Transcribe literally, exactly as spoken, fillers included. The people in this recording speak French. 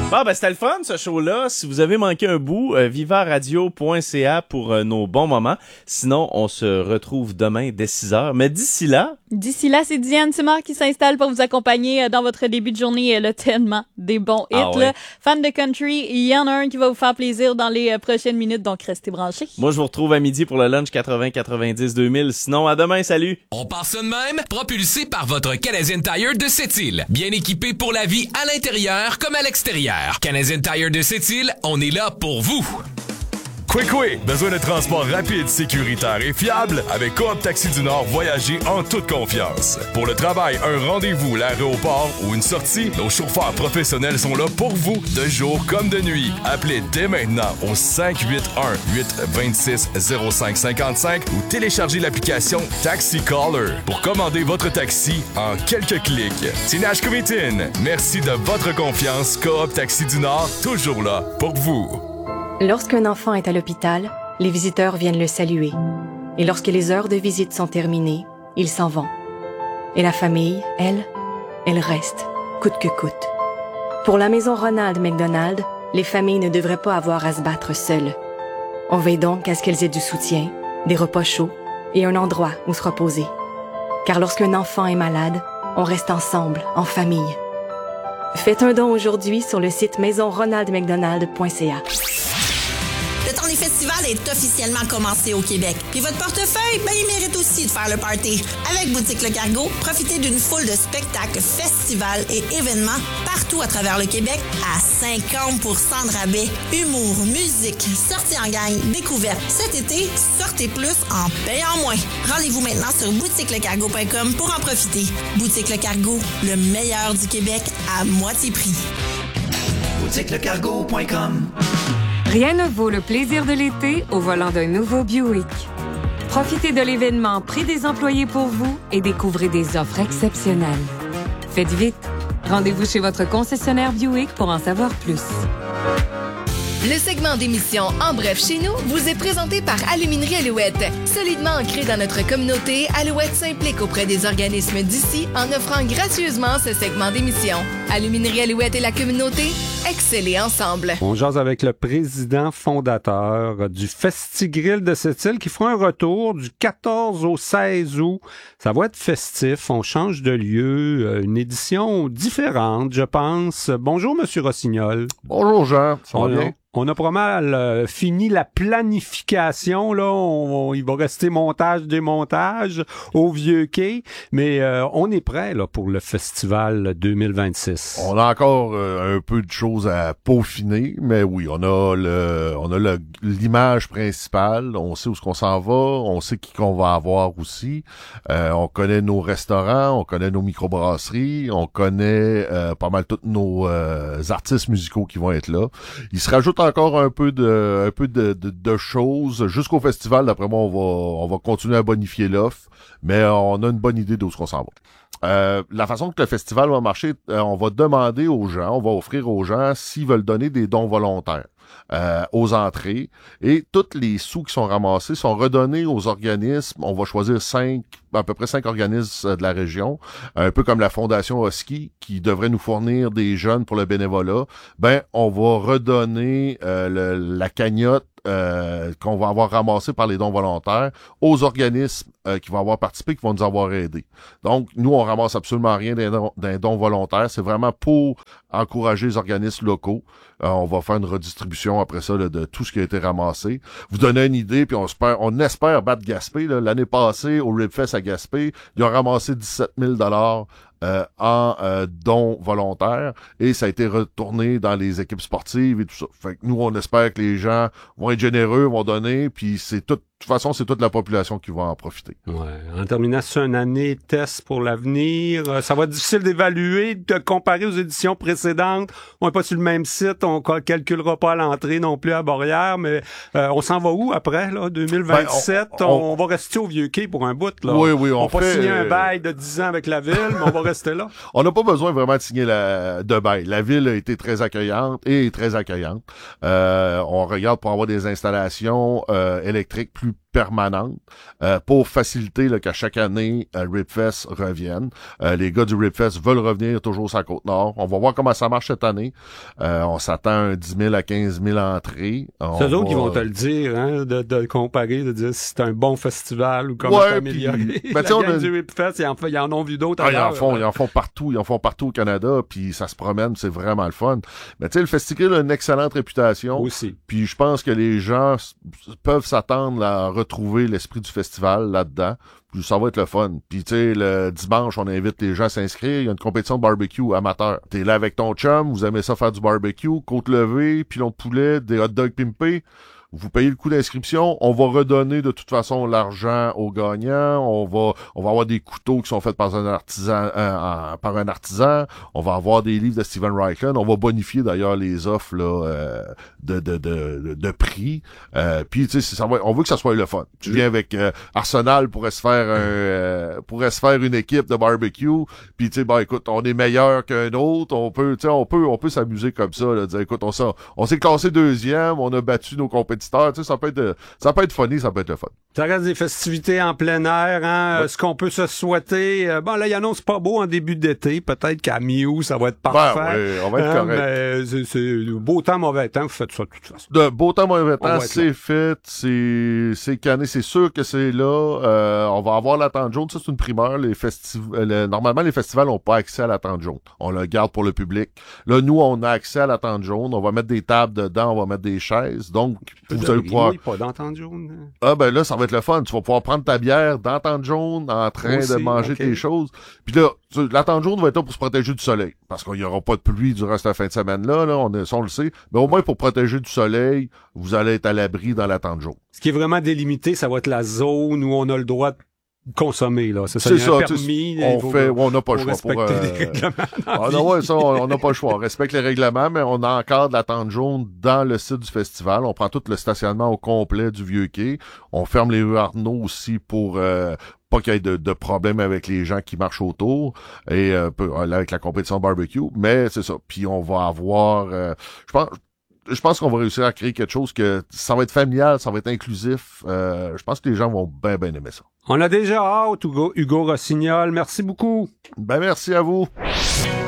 Bon, ben c'était le fun, ce show-là. Si vous avez manqué un bout, euh, viva radio point c a pour euh, nos bons moments. Sinon, on se retrouve demain dès six heures. Mais d'ici là... D'ici là, c'est Diane Simard qui s'installe pour vous accompagner euh, dans votre début de journée. Elle a tellement des bons hits. Ah ouais. Là. Fan de country, il y en a un qui va vous faire plaisir dans les euh, prochaines minutes, donc restez branchés. Moi, je vous retrouve à midi pour le lunch quatre-vingts quatre-vingt-dix deux mille. Sinon, à demain, salut! On passe ça de même, propulsé par votre Canadian Tire de Sept-Îles. Bien équipé pour la vie à l'intérieur comme à l'extérieur. Canadian Tire de Sept-Îles, on est là pour vous. Quick-Quick, besoin de transport rapide, sécuritaire et fiable? Avec Coop Taxi du Nord, voyagez en toute confiance. Pour le travail, un rendez-vous, l'aéroport ou une sortie, nos chauffeurs professionnels sont là pour vous, de jour comme de nuit. Appelez dès maintenant au cinq huit un, huit deux six, zéro cinq cinq cinq ou téléchargez l'application Taxi Caller pour commander votre taxi en quelques clics. Tinage Comitin, merci de votre confiance. Coop Taxi du Nord, toujours là pour vous. Lorsqu'un enfant est à l'hôpital, les visiteurs viennent le saluer. Et lorsque les heures de visite sont terminées, ils s'en vont. Et la famille, elle, elle reste, coûte que coûte. Pour la maison Ronald McDonald, les familles ne devraient pas avoir à se battre seules. On veille donc à ce qu'elles aient du soutien, des repas chauds et un endroit où se reposer. Car lorsqu'un enfant est malade, on reste ensemble, en famille. Faites un don aujourd'hui sur le site maison ronald mcdonald point c a. Le temps des festivals est officiellement commencé au Québec. Puis votre portefeuille, ben, il mérite aussi de faire le party. Avec Boutique Le Cargo, profitez d'une foule de spectacles, festivals et événements partout à travers le Québec à cinquante pour cent de rabais. Humour, musique, sorties en gang, découvertes. Cet été, sortez plus en payant moins. Rendez-vous maintenant sur boutique le cargo point com pour en profiter. Boutique Le Cargo, le meilleur du Québec à moitié prix. boutique le cargo point com. Rien ne vaut le plaisir de l'été au volant d'un nouveau Buick. Profitez de l'événement Prix des employés pour vous et découvrez des offres exceptionnelles. Faites vite. Rendez-vous chez votre concessionnaire Buick pour en savoir plus. Le segment d'émission En bref chez nous vous est présenté par Aluminerie Alouette. Solidement ancré dans notre communauté, Alouette s'implique auprès des organismes d'ici en offrant gracieusement ce segment d'émission. Aluminerie Alouette et la communauté, excellez ensemble. On jase avec le président fondateur du Festigrill de Sept-Îles qui fera un retour du quatorze au seize août. Ça va être festif, on change de lieu, une édition différente, je pense. Bonjour, Monsieur Rossignol. Bonjour, Jean. Ça va bien? On a pas mal euh, fini la planification, là. On, on, il va rester montage, démontage au Vieux-Quai, mais euh, on est prêt là pour le festival deux mille vingt-six. On a encore euh, un peu de choses à peaufiner, mais oui, on a le, on a le, l'image principale. On sait où est-ce qu'on s'en va, on sait qui qu'on va avoir aussi. Euh, on connaît nos restaurants, on connaît nos microbrasseries, on connaît euh, pas mal tous nos euh, artistes musicaux qui vont être là. Il se rajoute encore un peu de un peu de, de, de choses jusqu'au festival. D'après moi, on va on va continuer à bonifier l'offre, mais on a une bonne idée d'où on s'en va. Euh, la façon que le festival va marcher, euh, on va demander aux gens, on va offrir aux gens s'ils veulent donner des dons volontaires euh, aux entrées, et tous les sous qui sont ramassés sont redonnés aux organismes. On va choisir cinq, à peu près cinq organismes de la région, un peu comme la Fondation Husky qui devrait nous fournir des jeunes pour le bénévolat. Ben, on va redonner euh, le, la cagnotte Euh, qu'on va avoir ramassé par les dons volontaires aux organismes euh, qui vont avoir participé, qui vont nous avoir aidés. Donc, nous, on ramasse absolument rien d'un don, d'un don volontaire. C'est vraiment pour encourager les organismes locaux. Euh, on va faire une redistribution après ça là, de tout ce qui a été ramassé. Vous donnez une idée, puis on espère, on espère battre Gaspé. Là. L'année passée, au Ribfest à Gaspé, ils ont ramassé dix-sept mille dollars Euh, en euh, dons volontaires, et ça a été retourné dans les équipes sportives et tout ça. Fait que nous, on espère que les gens vont être généreux, vont donner, puis c'est tout. De toute façon, c'est toute la population qui va en profiter. Ouais. En terminant, c'est une année test pour l'avenir. Ça va être difficile d'évaluer, de comparer aux éditions précédentes. On n'est pas sur le même site, on calculera pas à l'entrée non plus à Beaurières, mais euh, on s'en va où après, là, deux mille vingt-sept? Ben, on, on, on va rester au Vieux-Quai pour un bout, là. Oui, oui, on, on va fait, signer un bail de dix ans avec la ville, mais on va rester là. On n'a pas besoin vraiment de signer la, de bail. La ville a été très accueillante et est très accueillante. Euh, on regarde pour avoir des installations euh, électriques plus permanente euh, pour faciliter là, qu'à chaque année, euh, Ribfest revienne. Euh, les gars du Ribfest veulent revenir toujours sur la Côte-Nord. On va voir comment ça marche cette année. Euh, on s'attend à un dix mille à quinze mille entrées. C'est eux va... autres qui vont te le dire, hein, de, de comparer, de dire si c'est un bon festival ou comment ouais, t'améliorer. Puis, ben, la gang a... du Ribfest, ils en, ils en ont vu d'autres. Ah, ils en font, ils en font partout. Ils en font partout au Canada, puis ça se promène, c'est vraiment le fun. Mais tu sais, le festival a une excellente réputation. Aussi. Puis je pense que les gens s- peuvent s'attendre à retrouver l'esprit du festival là-dedans. Puis ça va être le fun. Puis tu sais, le dimanche, on invite les gens à s'inscrire. Il y a une compétition de barbecue amateur. T'es là avec ton chum, vous aimez ça faire du barbecue, côte levée, pilon de poulet, des hot dogs pimpés. Vous payez le coût d'inscription, on va redonner de toute façon l'argent aux gagnants, on va on va avoir des couteaux qui sont faits par un artisan euh, par un artisan, on va avoir des livres de Steven Reichland, on va bonifier d'ailleurs les offres là euh, de, de de de prix. Euh, puis tu sais ça va, on veut que ça soit le fun. Tu viens avec euh, Arsenal pourrait se faire un euh, pourrait se faire une équipe de barbecue, puis tu sais bah écoute, on est meilleur qu'un autre, on peut tu sais on peut on peut s'amuser comme ça là, dire écoute on s'en, on s'est classé deuxième, on a battu nos compétiteurs. Tu sais, ça peut être, ça peut être funny, ça peut être le fun. Ça reste des festivités en plein air, hein. Ouais. Ce qu'on peut se souhaiter, euh, bon, là, il annonce pas beau en début d'été. Peut-être qu'à mi-août, ça va être parfait. Ben, oui, on va être hein, correct. Mais c'est, c'est beau temps, mauvais temps, vous faites ça de toute façon. De beau temps, mauvais temps, c'est là. fait, c'est, c'est canné, c'est sûr que c'est là. Euh, on va avoir la tente jaune, ça c'est une primeur. Les festivals, euh, normalement, les festivals n'ont pas accès à la tente jaune. On le garde pour le public. Là, nous, on a accès à la tente jaune. On va mettre des tables dedans, on va mettre des chaises. Donc, vous allez pouvoir... pas d'entente jaune. Ah ben là, ça va être le fun. Tu vas pouvoir prendre ta bière dans la tente jaune en train Aussi, de manger okay. tes choses. Puis là, tu, la tente jaune va être là pour se protéger du soleil. Parce qu'il n'y aura pas de pluie durant cette fin de semaine-là. Là, on, est, ça, on le sait. Mais au moins, pour protéger du soleil, vous allez être à l'abri dans la tente jaune. Ce qui est vraiment délimité, ça va être la zone où on a le droit de consommer, là. C'est ça, c'est ça permis, on fait, ouais, on n'a pas le choix pour pour, respecter euh... les règlements. Ah non, ouais, ça, on n'a pas le choix. On respecte les règlements, mais on a encore de la tente jaune dans le site du festival. On prend tout le stationnement au complet du Vieux-Quai. On ferme les rues Arnaud aussi pour, euh, pas qu'il y ait de, de problème avec les gens qui marchent autour et, euh, avec la compétition de barbecue. Mais c'est ça. Puis on va avoir, euh, je pense, je pense qu'on va réussir à créer quelque chose que ça va être familial, ça va être inclusif. Euh, je pense que les gens vont bien, bien aimer ça. On a déjà hâte, Hugo, Hugo Rossignol. Merci beaucoup. Ben, merci à vous.